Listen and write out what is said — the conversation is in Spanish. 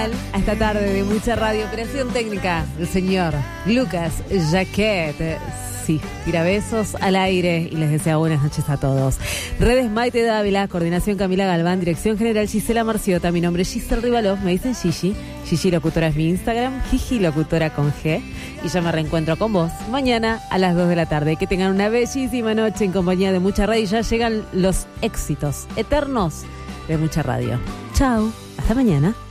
A esta tarde de mucha radio, operación técnica del señor Lucas Jaquet. Sí, tira besos al aire y les desea buenas noches a todos. Redes Maite Dávila, coordinación Camila Galván, dirección general Gisela Marciota. Mi nombre es Giselle Rivalov, me dicen Gigi. Gigi Locutora es mi Instagram, Gigi Locutora con G. Y ya me reencuentro con vos mañana a las 2 de la tarde. Que tengan una bellísima noche en compañía de mucha radio. Y ya llegan los éxitos eternos de mucha radio. Chau, hasta mañana.